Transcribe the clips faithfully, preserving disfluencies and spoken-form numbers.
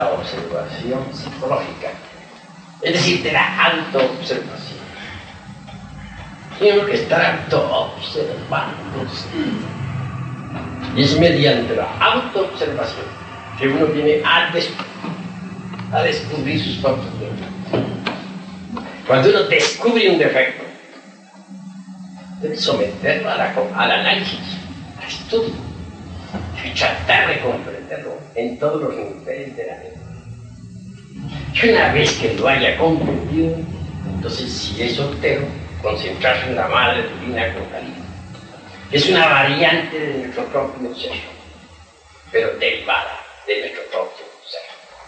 observación psicológica, es decir, de la autoobservación. Tiene que estar autoobservándose. Y es mediante la autoobservación que uno viene a, des a descubrir sus propios defectos. Cuando uno descubre un defecto, debe someterlo a la, al análisis, al estudio, y tratar de comprenderlo en todos los niveles de la mente. Y una vez que lo haya comprendido, entonces, si es soltero, concentrarse en la Madre Divina Kundalini. Es una variante de nuestro propio ser, pero derivada de nuestro propio ser.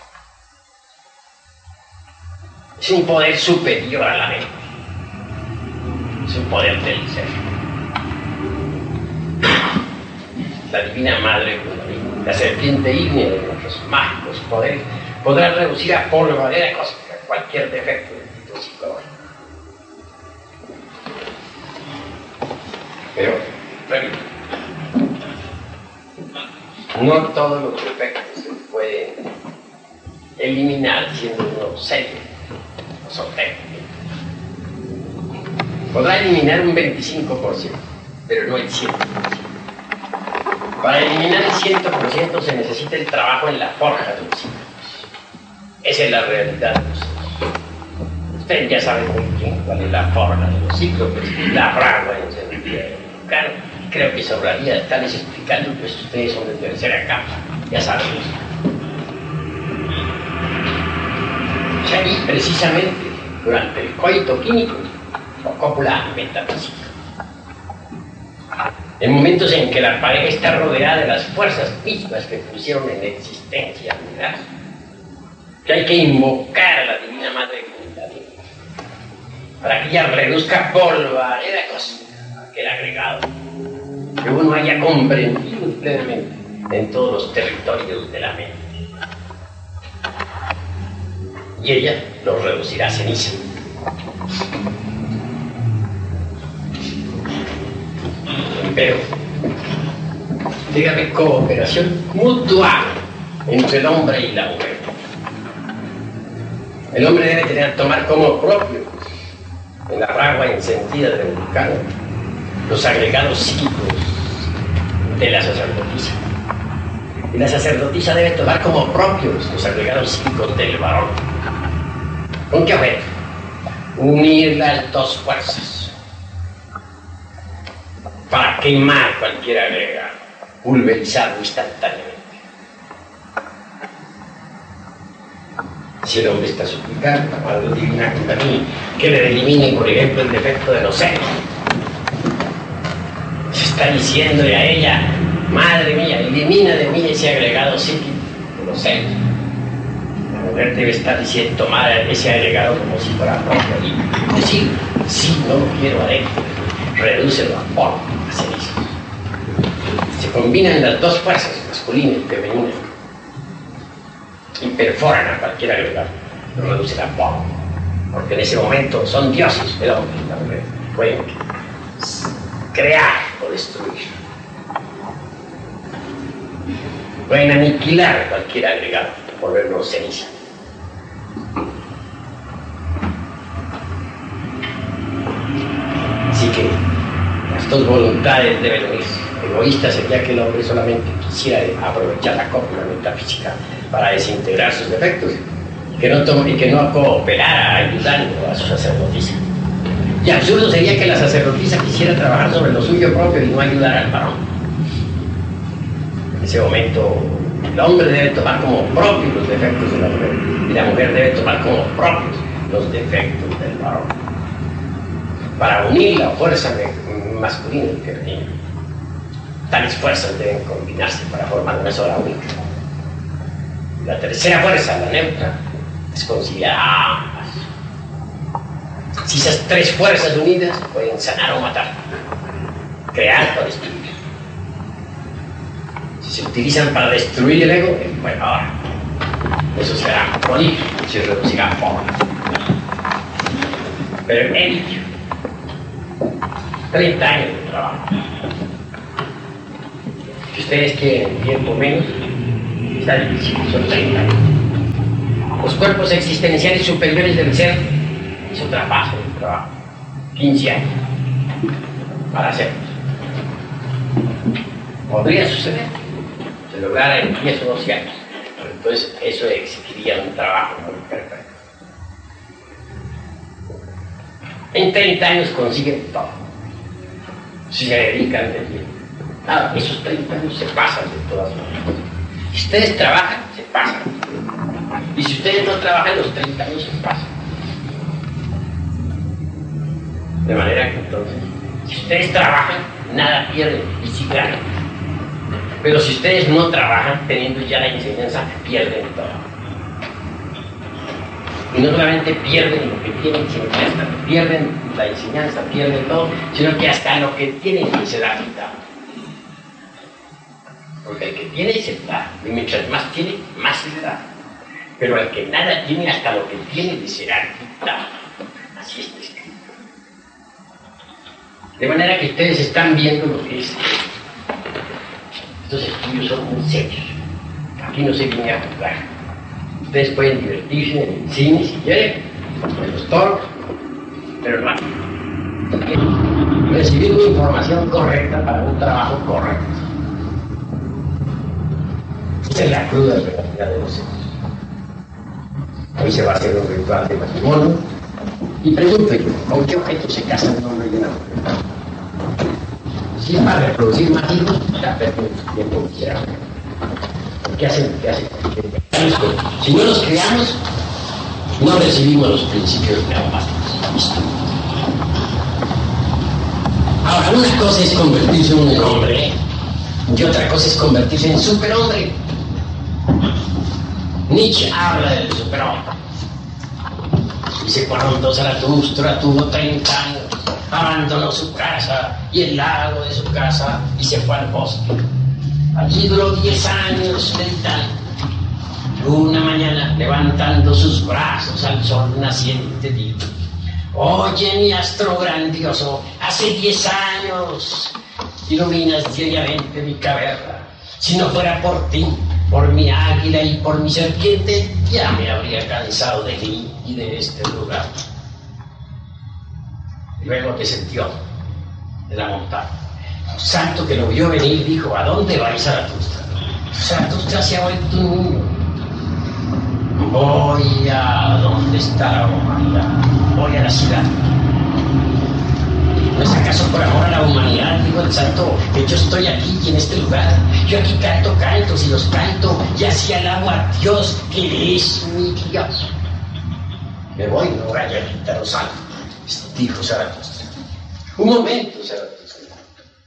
Es un poder superior a la mente. Es un poder del ser. La Divina Madre Kundalini, la serpiente ígnea de nuestros mágicos poderes, podrá reducir a polvadera cósmica cualquier defecto del tipo psicológico. Pero, repito, no todos los defectos se pueden eliminar siendo uno serio o soltero. Podrá eliminar un veinticinco por ciento, pero no el cien por ciento. Para eliminar el cien por ciento se necesita el trabajo en la forja de los ciclos. Esa es la realidad de los ciclos. Ustedes ya saben muy bien cuál es la forja de los ciclos, pues, la fragua encendida. Claro, creo que sobraría estarles explicando, pues ustedes son de tercera capa, ya saben eso. O sea, y precisamente durante el coito químico o cópula metafísica, en momentos en que la pareja está rodeada de las fuerzas mismas que pusieron en existencia al universo, que hay que invocar a la Divina Madre Kundalini para que ella reduzca polvareda cósmica aquel agregado que uno haya comprendido plenamente en todos los territorios de la mente. Y ella lo reducirá a ceniza. Pero dígame, cooperación mutua entre el hombre y la mujer. El hombre debe tener, tomar como propio en la fragua encendida del vulcano los agregados psíquicos de la sacerdotisa. Y la sacerdotisa debe tomar como propios los agregados psíquicos del varón. ¿Con qué objeto? Unir las dos fuerzas para quemar cualquier agregado, pulverizarlo instantáneamente. Si el hombre está suplicando a la Madre Divina Kundalini que le elimine, por ejemplo, el defecto de los celos, se está diciéndole a ella: madre mía, elimina de mí ese agregado psíquico de los celos. La mujer debe estar diciendo: tomar ese agregado como si fuera propio y decir: sí, no lo quiero adentro, redúcelo a polvo, a cenizas. Se combinan las dos fuerzas, masculina y femenina, y perforan a cualquier agregado, lo reducen a polvo, porque en ese momento son dioses, el hombre y la mujer pueden crear o destruir, pueden aniquilar cualquier agregado, volverlo ceniza. Así que las dos voluntades deben unirse. Egoísta sería que el hombre solamente quisiera aprovechar la cópula metafísica para desintegrar sus defectos que no tome, y que no cooperara ayudando a su sacerdotisa. Y absurdo sería que la sacerdotisa quisiera trabajar sobre lo suyo propio y no ayudar al varón. En ese momento el hombre debe tomar como propios los defectos de la mujer y la mujer debe tomar como propios los defectos del varón para unir la fuerza masculina y femenina. Tales fuerzas deben combinarse para formar una sola única. La tercera fuerza, la neutra, es considerada ambas. Si esas tres fuerzas unidas pueden sanar o matar, crear o destruir. Si se utilizan para destruir el ego, bueno, ahora eso será morir, se reducirá a polvo. Pero he dicho, treinta años de trabajo. Si ustedes quieren tiempo menos, está difícil, son treinta años. cuerpos existenciales superiores del ser hizo trabajo, trabajo, quince años para hacerlo. Podría suceder, se lograra en diez o doce años, pero entonces eso exigiría un trabajo muy perfecto. En treinta años consiguen todo, si se dedican de bien. Nada, esos treinta años se pasan de todas maneras. Si ustedes trabajan, se pasan. Y si ustedes no trabajan, los treinta años se pasan. De manera que entonces, si ustedes trabajan, nada pierden y sí ganan. Pero si ustedes no trabajan, teniendo ya la enseñanza, pierden todo. Y no solamente pierden lo que tienen, sino que hasta pierden la enseñanza, pierden todo, sino que hasta lo que tienen se da quitado. Porque el que tiene se da, y mientras más tiene, más se le da. Pero al que nada tiene, hasta lo que tiene le será quitado. Así está escrito. De manera que ustedes están viendo lo que es. Estos estudios son muy serios. Aquí no se viene a jugar. Ustedes pueden divertirse en el cine si quieren, en los toros, pero no. Recibir una información correcta para un trabajo correcto. Esa es la cruda realidad de los hechos. Hoy se va a hacer un ritual de matrimonio y pregunto yo, ¿con qué objeto se casan un hombre y una mujer? Si es para reproducir más hijos, ya perdemos tiempo quisiera. ¿Qué hacen? ¿Qué hacen? Si no los creamos, no recibimos los principios neopáticos. Ahora, una cosa es convertirse en un hombre y otra cosa es convertirse en superhombre. Nietzsche habla del superhombre. Dice, cuando Zaratustra tuvo treinta años, abandonó su casa y el lago de su casa y se fue al bosque. Allí duró diez años meditando. Una mañana, levantando sus brazos al sol naciente, dijo: oye, mi astro grandioso, hace diez años iluminas diariamente mi caverna. Si no fuera por ti, por mi águila y por mi serpiente, ya me habría cansado de ti y de este lugar. Y luego descendió de la montaña. Un santo que lo vio venir dijo: ¿a dónde vais, Zaratustra? Zaratustra se ha vuelto un niño. Voy a donde está la humanidad, voy a la ciudad. ¿No es acaso por amor a la humanidad, digo el santo, que yo estoy aquí y en este lugar? Yo aquí canto cantos y los canto y así alabo a Dios, que es mi Dios. Me voy, no vaya a quitaros algo, dijo Zaratustra. Un momento, Zaratustra.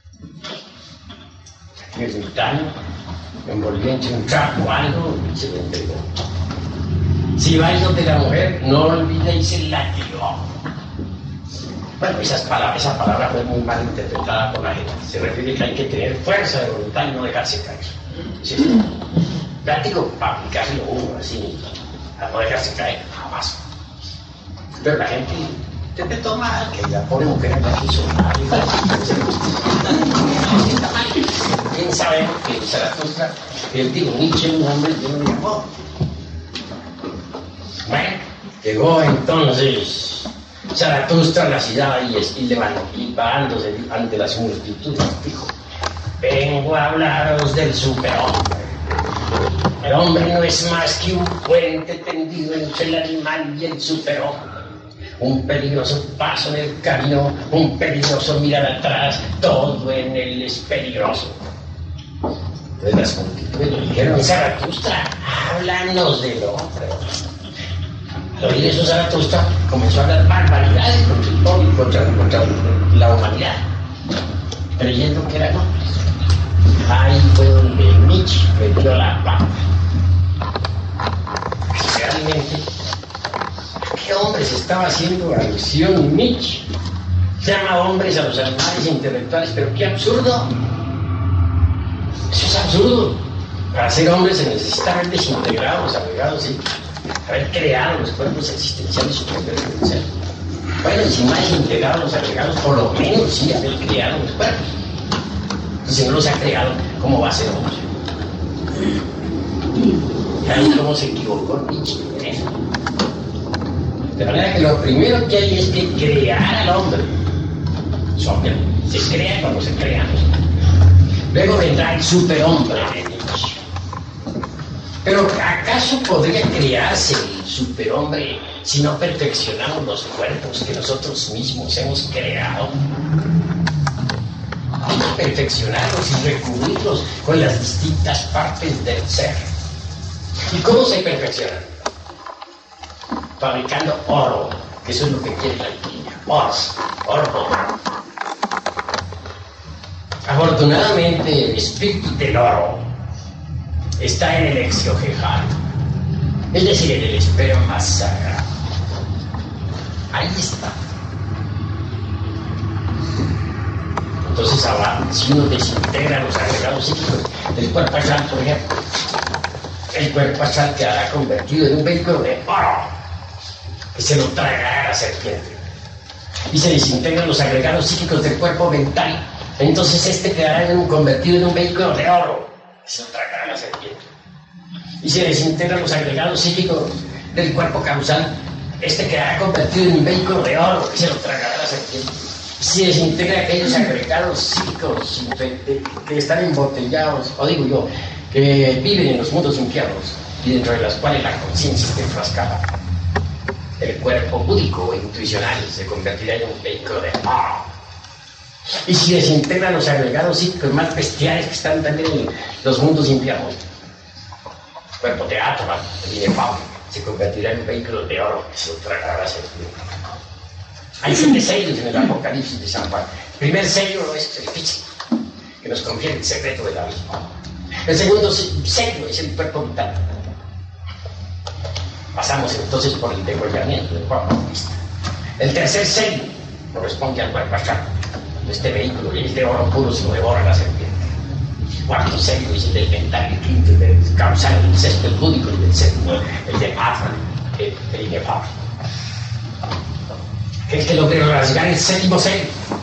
Aquí el ermitaño envolvió entre un trapo algo y se lo entregó. Si vais donde la mujer, no olvidéis el látigo. Bueno, esas palabras, esa palabra fue muy mal interpretada por la gente. Se refiere que hay que tener fuerza de voluntad y no dejarse caer. ¿Sí? Látigo para aplicárselo uno así, a no dejarse caer, jamás. Pero la gente interpretó mal, que la pobre mujer anda aquí sola. Bien sabemos que Zaratustra, él dijo, Nietzsche, un hombre lleno de amor. Bueno, llegó entonces Zaratustra a la ciudad y, y, y parándose ante las multitudes dijo: vengo a hablaros del superhombre. El hombre no es más que un puente tendido entre el animal y el superhombre. Un peligroso paso en el camino, un peligroso mirar atrás, todo en él es peligroso. Entonces las multitudes le dijeron: Zaratustra, háblanos del hombre. Al oír eso, Zaratustra comenzó a hablar barbaridades contra el pueblo y contra, contra la humanidad, creyendo que eran hombres. Ahí fue donde Nietzsche metió la pata. Realmente, ¿a qué hombres estaba haciendo alusión Nietzsche? Llama hombres a los animales intelectuales, pero qué absurdo. Eso es absurdo. Para ser hombres se necesita haber desintegrado los agregados, ¿sí? Haber creado los cuerpos existenciales superiores del ser. Bueno, y si no hay integrado los agregados, por lo menos sí haber creado los cuerpos. Entonces, si no los ha creado, ¿cómo va a ser hombre? ¿Saben cómo se equivocó Nietzsche en eso? De manera que lo primero que hay es que crear al hombre. Hombre se crea cuando se crea. Luego vendrá el superhombre de Nietzsche. Pero ¿acaso podría crearse el superhombre si no perfeccionamos los cuerpos que nosotros mismos hemos creado? Hay que perfeccionarlos y recubrirlos con las distintas partes del ser. ¿Y cómo se perfeccionan? Fabricando oro, que eso es lo que quiere la alquimia. Oros, oro. Afortunadamente, el espíritu del oro está en el exiogejar, es decir, en el esperma sagrado. Ahí está. Entonces ahora, si uno desintegra los agregados psíquicos del cuerpo astral, por ejemplo, el cuerpo astral quedará convertido en un vehículo de oro que se lo tragará a la serpiente. Y se desintegran los agregados psíquicos del cuerpo mental, entonces este quedará en un, convertido en un vehículo de oro que se lo tragará a la serpiente. Y se desintegran los agregados psíquicos del cuerpo causal, este quedará convertido en un vehículo de oro que se lo tragará a la serpiente. Si desintegra aquellos agregados psíquicos que están embotellados, o digo yo, que viven en los mundos infiernos y dentro de los cuales la conciencia está enfrascada, el cuerpo búdico o intuicional se convertirá en un vehículo de oro. Y si desintegra los agregados psíquicos más bestiales que están también en los mundos infiernos, el cuerpo de Atman, el inefable, se convertirá en un vehículo de oro que se lo tragará a la serpiente. Hay siete sellos en el Apocalipsis de San Juan. El primer sello es el físico, que nos confiere el secreto del abismo. El segundo sello es el cuerpo vital. Pasamos entonces por el degollamiento del cuerpo de Cristo. El tercer sello corresponde al cuerpo astral. Este vehículo es de oro puro, se lo devora la serpiente. El cuarto sello es el del mental, el quinto el del causal, el sexto el búdico y el séptimo el de Atman, el, el inefable. El que logre rasgar el séptimo sello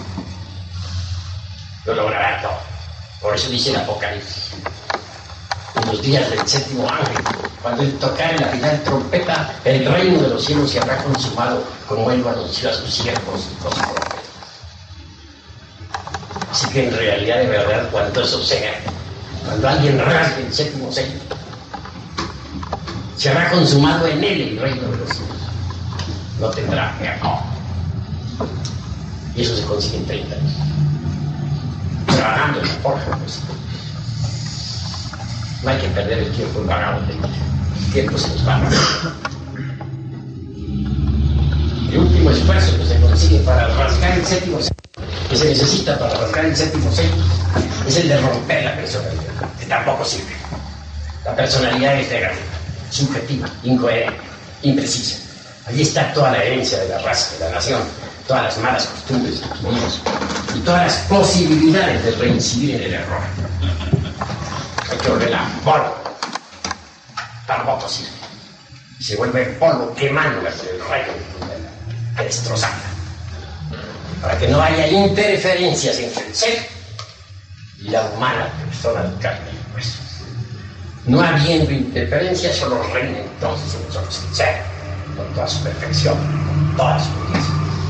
lo logrará todo. Por eso dice el Apocalipsis, en los días del séptimo ángel, cuando él tocare la final trompeta, el reino de los cielos se habrá consumado, como él lo anunció a sus siervos y los profetas. Así que en realidad, de verdad, cuando eso sea, cuando alguien rasgue el séptimo sello, se habrá consumado en él el reino de los cielos. No tendrá error. Y eso se consigue en treinta años. Trabajando en la forja, pues. No hay que perder el tiempo en vagabundo. El tiempo se nos va. El último esfuerzo que se consigue para rasgar el séptimo sello, que se necesita para rasgar el séptimo sello, es el de romper la personalidad, que tampoco sirve. La personalidad es negativa, subjetiva, incoherente, imprecisa. Allí está toda la herencia de la raza, de la nación, todas las malas costumbres adquiridas y todas las posibilidades de reincidir en el error. Hay que volverla polvo. Tampoco sirve. Se vuelve polvo quemándola por el rayo de destrozarla. Para que no haya interferencias entre el ser y la humana persona de carne y hueso. No habiendo interferencias, solo reina entonces en nosotros el ser, con toda su perfección, con toda su belleza.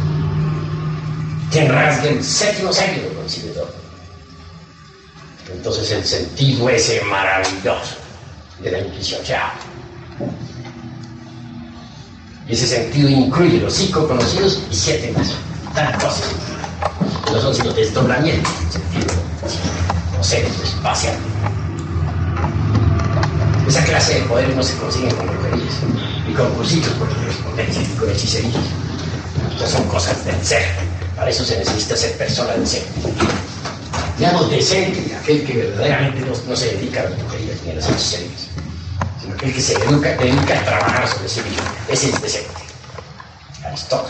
Quien rasgue el séptimo sello lo consigue todo. Entonces el sentido ese maravilloso de la intuición ya. Y ese sentido incluye los cinco conocidos y siete más. Tal cosa. No son sino desdoblamientos del sentido conocido, espacial. Esa clase de poderes no se consiguen con brujerías, ni con cursitos por correspondencia, ni con hechicerías. Estas son cosas del ser. Para eso se necesita ser persona decente. Digamos decente, aquel que verdaderamente no, no se dedica a las brujerías ni a las hechicerías, sino aquel que se educa, dedica a trabajar sobre sí mismo. Ese es decente. Aristóteles.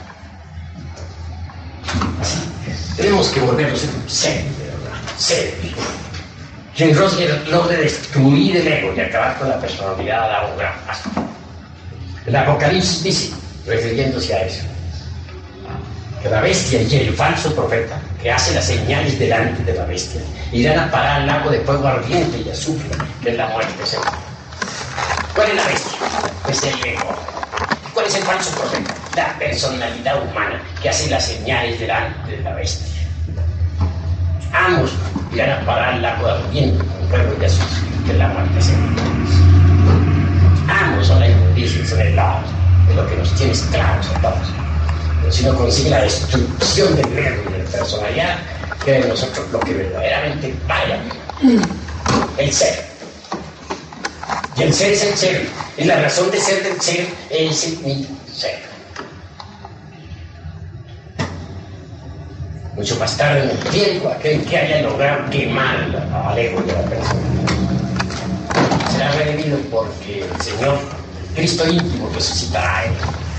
Así. Tenemos que volvernos serios, de verdad. Serios. Quien logre destruir el ego y acabar con la personalidad da un gran paso. El Apocalipsis dice, refiriéndose a eso, que la bestia y el falso profeta, que hace las señales delante de la bestia, irán a parar al lago de fuego ardiente y azufre, que es la muerte segura. ¿Cuál es la bestia? Es el ego. ¿Cuál es el falso profeta? La personalidad humana que hace las señales delante de la bestia. Ambos irán a parar el lago ardiendo con fuego y azul, que es la muerte segunda. Ambos son la inmundicia, son el lado de lo que nos tiene esclavos a todos. Pero si no consigue la destrucción del ego y de la personalidad, que de nosotros lo que verdaderamente vaya, el ser. Y el ser es el ser, y la razón de ser del ser es el mismo ser. Mucho más tarde en el tiempo, aquel que haya logrado quemar al ego de la persona será revivido porque el Señor, el Cristo íntimo, resucitará a él.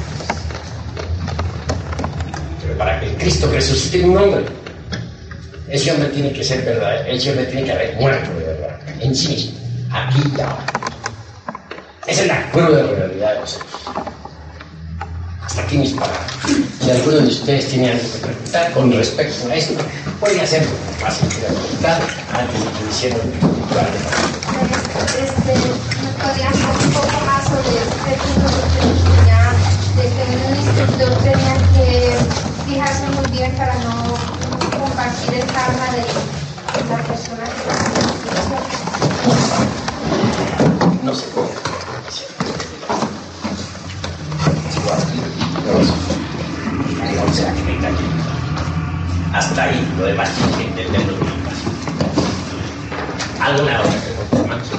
Pero para que el Cristo resucite en un hombre, ese hombre tiene que ser verdadero, ese hombre tiene que haber muerto de verdad, en sí mismo, aquí y ahora. Esa es la cruda realidad de nosotros. Hasta aquí mis palabras. Si alguno de ustedes tiene algo que preguntar con respecto a esto, puede hacerlo fácil de preguntar antes de que hicieran el este, ¿me podrían hablar un poco más sobre este punto que usted tenía, de que un instructor tenía que fijarse muy bien para no compartir el karma de la persona que no se puede. No se acredita aquí. Hasta ahí, lo demás tiene que entenderlo muy fácil. ¿Alguna otra pregunta más?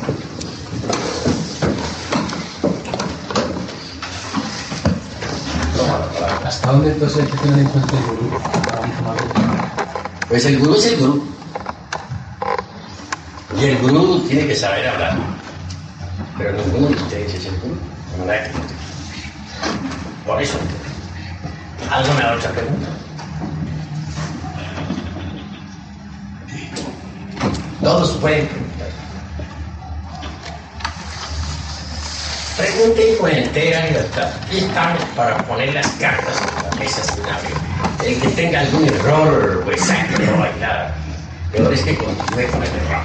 ¿Hasta dónde entonces hay que tener en cuenta el gurú? Pues el gurú es el gurú. Y el gurú tiene que saber hablar. Pero ninguno de ustedes es el gurú. No me da que... Por eso. ¿Alguna otra pregunta? Todos pueden preguntar. Pregunten con entera libertad. Aquí estamos para poner las cartas en la mesa sin abrir. El que tenga algún error, pues sáquenlo a bailar. Peor es que continúe con el error.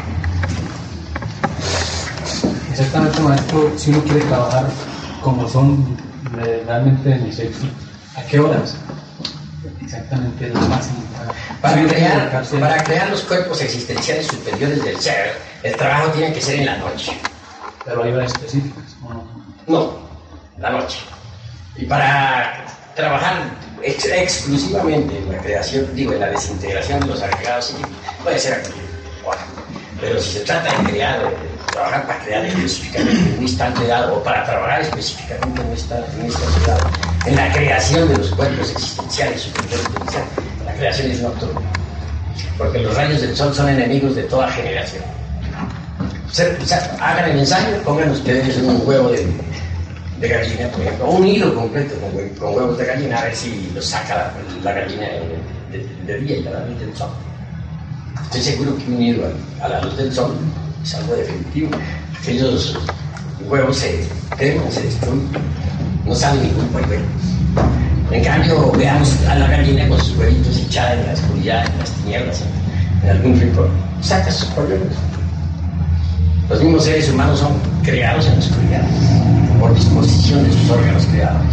Exactamente, maestro, si uno quiere trabajar como son realmente en el sexo, ¿a qué horas? Exactamente lo máximo. Para crear, para crear los cuerpos existenciales superiores del ser, el trabajo tiene que ser en la noche. Pero hay horas específicas, ¿o no? No, la noche. Y para trabajar ex exclusivamente en la creación, digo, en la desintegración de los agregados psíquicos, puede ser a cualquier hora. Pero si se trata de crear, de trabajar para crear específicamente en un instante dado, o para trabajar específicamente en un instante, en un instante dado, en la creación de los cuerpos existenciales superiores del ser, la creación es nocturna. Porque los rayos del sol son enemigos de toda generación. O sea, hagan el ensayo, pongan ustedes un huevo de, de gallina, por ejemplo, o un hilo completo con, hue con huevos de gallina, a ver si los saca la, la gallina de, de, de día y a la luz del sol. Estoy seguro que un hilo a, a la luz del sol es algo definitivo. Aquellos huevos se queman, se destruyen, no sale ningún polluelo. En cambio, veamos a la gallina con sus huevitos echada en la oscuridad, en las tinieblas, en, en algún rincón, saca sus polluelos. Los mismos seres humanos son creados en la oscuridad, por disposición de sus órganos creadores.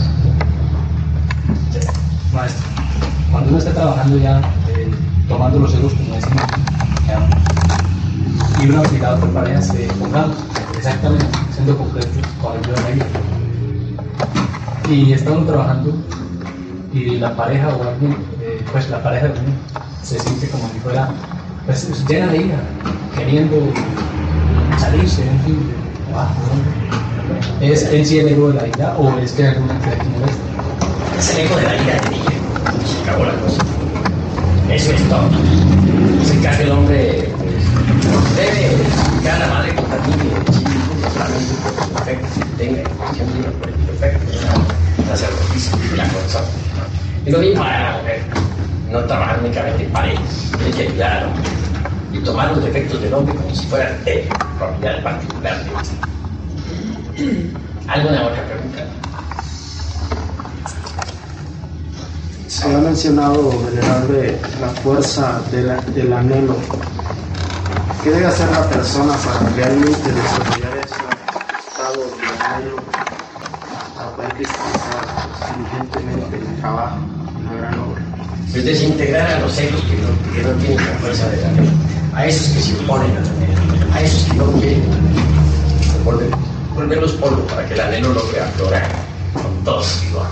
Maestro, cuando uno está trabajando ya, eh, tomando los egos, como decimos, ya, y una obligada por parejas, eh, pongamos, exactamente, siendo concretos con el yo de la vida. Y está uno trabajando, y la pareja o alguien, eh, pues la pareja de uno, se siente como si fuera, pues llena de ira, queriendo salirse, en fin, de abajo, ¿no? ¿Es en sí el ego de la ira o es que hay alguna que le molesta? Es el ego de la ira de ella. Se acabó la cosa. Eso es todo. Es el caso del hombre, pues, debe explicar a la madre que también sí, solamente por su defecto, que tenga educación libre por el defecto de la sacerdotisa y la consola. Y lo mismo a la mujer. No trabajar únicamente en parejas, tiene que ayudar al hombre y tomar los defectos del hombre como si fueran de propiedad particular de este. ¿Alguna otra pregunta? Se ha mencionado, venerable, la fuerza de la, del anhelo. ¿Qué debe hacer la persona para realmente desarrollar ese estado de anhelo? A partir descansar pues, diligentemente en el trabajo, en la gran obra. Pues desintegrar a los egos que no, que no tienen la fuerza de la ley, a esos que se oponen a la ley, a esos que no quieren volver, volverlos polvo para que el anhelo logre aflorar con todo su vigor.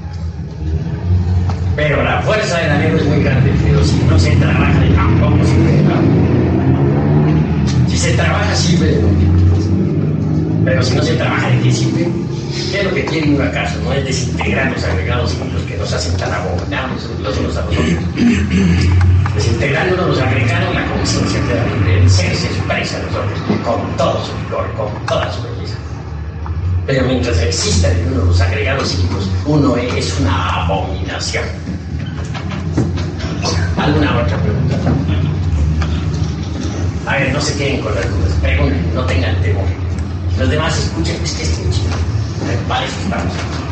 Pero la fuerza del anhelo es muy grande, pero si no se trabaja, tampoco sirve de nada. Si se trabaja, sirve de mucho. Pero si no se trabaja, ¿de qué sirve? ¿Qué es lo que quiere uno acaso? No es desintegrar los agregados químicos que nos hacen tan abominables los unos a los otros. Desintegrándonos los agregados, la conciencia queda libre, el ser se expresa a nosotros con todo su vigor, con toda su belleza. Pero mientras exista en uno los agregados psíquicos, uno es una abominación. ¿Alguna otra pregunta? A ver, no se queden con las dudas, pregunten, no tengan temor. Los demás escuchen, es que es muy chido. Para eso estamos.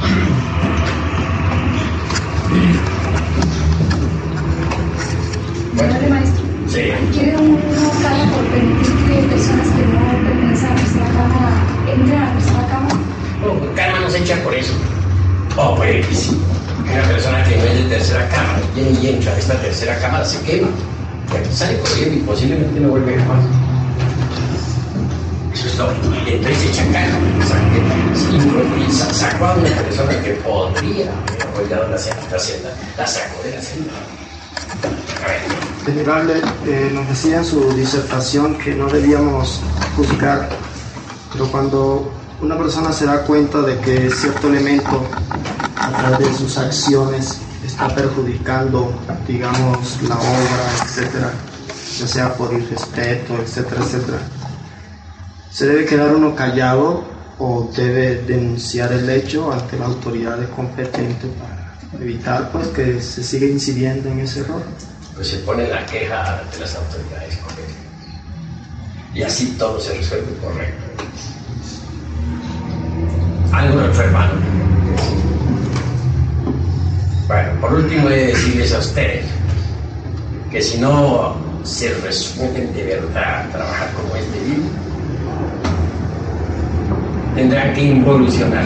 Bueno, maestro. Sí. ¿Quiere uno cama por permitir que personas que no pertenecen a nuestra cama entren a nuestra cama? No, karma no se echa por eso. O puede que sí. Una persona que no es de tercera cama viene y entra a esta tercera cama, se quema. Y sale corriendo y posiblemente no vuelve jamás. Eso es todo. Y entonces echa karma. Y sacó a una persona que podría haber olvidado la celda, la sacó de la celda. A ver. General, eh, nos decía en su disertación que no debíamos juzgar, pero cuando una persona se da cuenta de que cierto elemento a través de sus acciones está perjudicando, digamos, la obra, etcétera, ya sea por irrespeto, etcétera, etcétera, ¿se debe quedar uno callado o debe denunciar el hecho ante la autoridad competente para evitar pues que se siga incidiendo en ese error? Pues se pone la queja ante las autoridades competentes. Y así todo se resuelve correcto. ¿Algún otro hermano? Bueno, por último he de decirles a ustedes que si no se resuelven de verdad a trabajar como es debido, tendrán que involucionar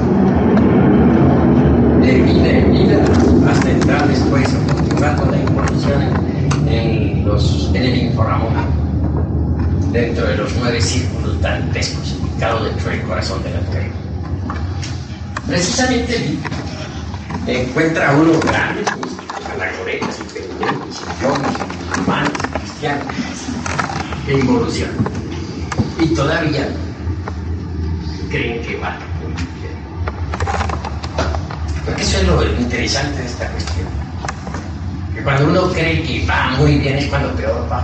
de vida en vida hasta entrar después a continuar con la involución en, en, los, en el Inforamor, dentro de los nueve círculos dantescos ubicados dentro del corazón de la tierra. Precisamente allí encuentra uno grandes místicos, anacoretas, impedimentes, yogis, humanos, cristianos, que involucionan. Y todavía creen que van muy bien. Porque eso es lo interesante de esta cuestión. Que cuando uno cree que va muy bien es cuando peor va.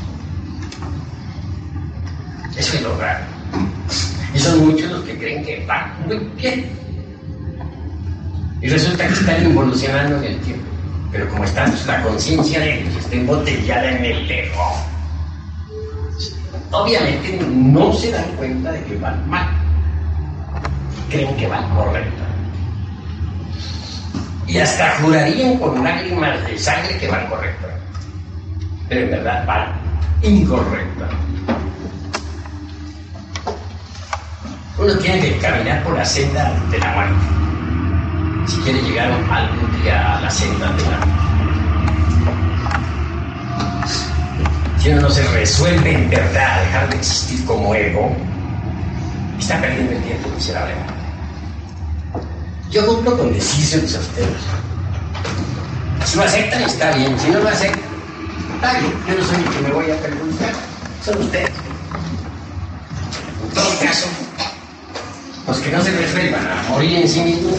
Eso es lo raro. Y son muchos los que creen que van muy bien. Y resulta que están involucionando en el tiempo. Pero como está la conciencia de ellos, está embotellada en el ego, obviamente no se dan cuenta de que van mal. Creen que van correcto. Y hasta jurarían con lágrimas de sangre que van correcto. Pero en verdad van incorrecto. Uno tiene que caminar por la senda de la muerte si quiere llegar algún día a la senda de la muerte. Si uno no se resuelve en verdad a dejar de existir como ego, está perdiendo el tiempo miserablemente. Yo cumplo con decírselos a ustedes. Si lo aceptan, está bien. Si no lo aceptan, está bien. Yo no soy el que me voy a perjudicar. Son ustedes. En todo caso, los que no se resuelvan a morir en sí mismos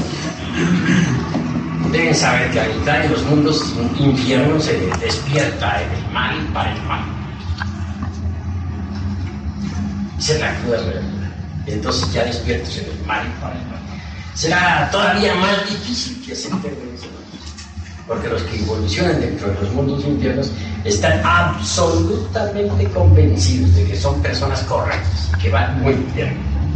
deben saber que a mitad de los mundos infiernos se despierta en el mal para el mal. Esa es la cruda realidad. Entonces ya despiertos en el mal para el mal. Será todavía más difícil que se entienda eso, porque los que involucionan dentro de los mundos infiernos están absolutamente convencidos de que son personas correctas y que van muy bien.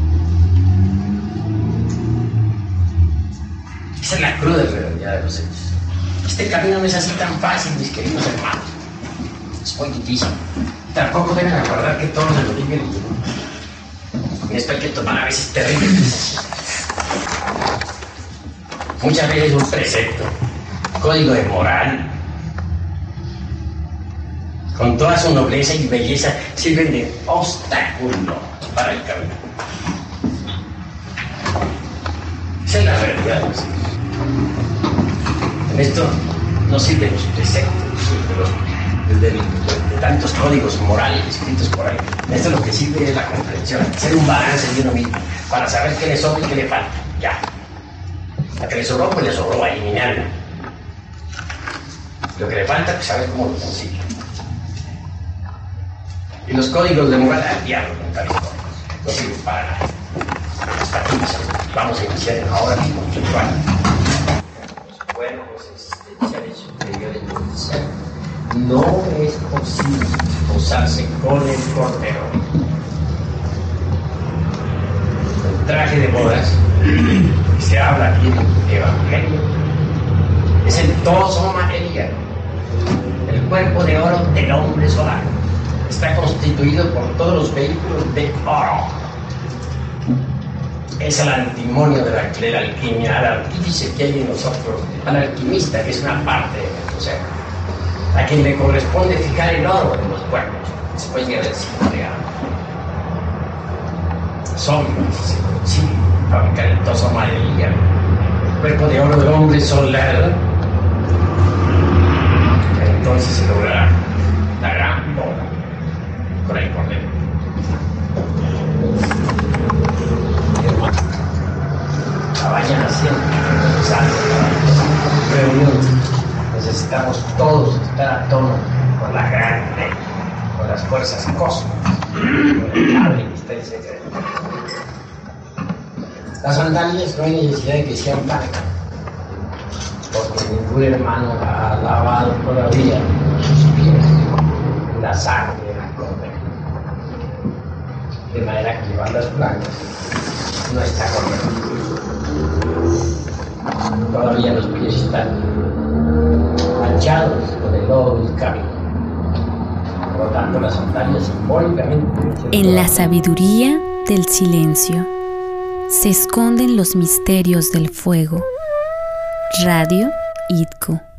Esa es la cruda realidad de los hechos. Este camino no es así tan fácil, mis queridos hermanos. Es muy difícil. Tampoco deben acordar que todos se lo digan y esto hay que tomar a veces terribles decisiones. muchas veces un precepto, código de moral, con toda su nobleza y belleza, sirven de obstáculo para el camino. Esa es la realidad. En esto no sirven los preceptos de, los, de, de, de tantos códigos morales escritos por ahí. Esto lo que sirve es la comprensión, hacer un balance de uno mismo, para saber qué le sobra y qué le falta. Ya. Lo que le sobró, pues le sobró, a eliminarlo. Lo que le falta, pues saber cómo lo consigue. Y los códigos de moral al diablo con tales códigos. No sirven para nada. Hasta aquí vamos a iniciar ahora mismo un ritual. Los cuerpos existenciales superiores del ser. No es posible posarse con el cordero. El traje de bodas, que se habla aquí en el Evangelio, es el toso material, el cuerpo de oro del hombre solar. Está constituido por todos los vehículos de oro. Es el antimonio de la, de la alquimia, al artífice que hay en nosotros, al alquimista, que es una parte de nuestro ser, a quien le corresponde fijar el oro de los cuerpos, después viene el signo de oro. Son, sí, fabricar el toso material, el cuerpo de oro del hombre solar. Entonces se logrará la gran boda con el cordero. La vayan haciendo, reunión. Necesitamos todos estar a tono con la gran ley, con las fuerzas cósmicas, con el ave que está en secreto. Las sandalias no hay necesidad de que sean blancas, porque ningún hermano ha lavado todavía sus pies en la sangre del cordero. De manera que llevar las blancas no está correcto. Todavía los pies están manchados con el lodo del camino. Por lo tanto, las sandalias simbólicamente... En la sabiduría del silencio se esconden los misterios del fuego. Radio I T C O.